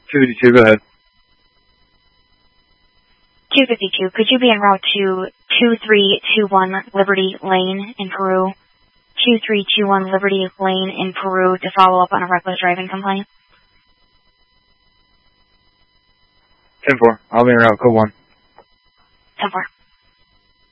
252, go ahead. 252, could you be en route to 2321 Liberty Lane in Peru? 2321 Liberty Lane in Peru to follow up on a reckless driving complaint? 10-4, I'll be en route, code 1. 10-4.